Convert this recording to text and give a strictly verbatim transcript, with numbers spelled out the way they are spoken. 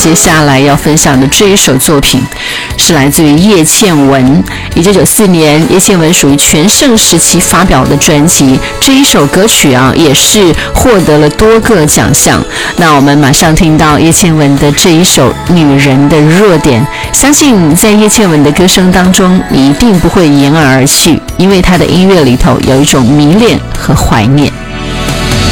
接下来要分享的这一首作品是来自于叶倩文。一九九四年，叶倩文属于全盛时期发表的专辑，这一首歌曲啊也是获得了多个奖项。那我们马上听到叶倩文的这一首《女人的弱点》，相信在叶倩文的歌声当中，你一定不会掩耳而泣，因为她的音乐里头有一种迷恋和怀念。